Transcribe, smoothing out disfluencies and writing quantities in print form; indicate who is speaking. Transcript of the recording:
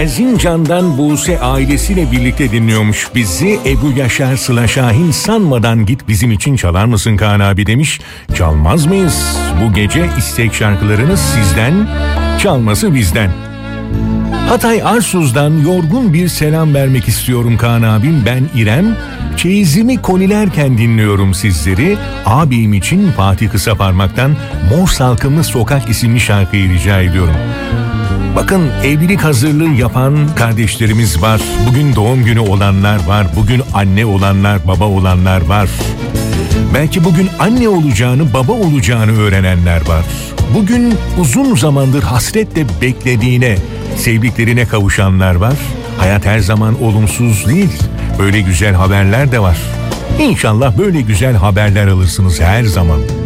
Speaker 1: Erzincan'dan Buse ailesiyle birlikte dinliyormuş bizi. Ebru Yaşar Sıla Şahin sanmadan git bizim için çalar mısın Kaan abi demiş. Çalmaz mıyız? Bu gece istek şarkılarınız sizden, çalması bizden. Hatay Arsuz'dan yorgun bir selam vermek istiyorum Kaan abim. Ben İrem. Çeyizimi konilerken dinliyorum sizleri. Abim için Fatih Kısaparmak'tan Mor Salkımlı Sokak isimli şarkıyı rica ediyorum. Bakın, evlilik hazırlığı yapan kardeşlerimiz var. Bugün doğum günü olanlar var. Bugün anne olanlar, baba olanlar var. Belki bugün anne olacağını, baba olacağını öğrenenler var. Bugün uzun zamandır hasretle beklediğine, sevdiklerine kavuşanlar var. Hayat her zaman olumsuz değil. Böyle güzel haberler de var. İnşallah böyle güzel haberler alırsınız her zaman.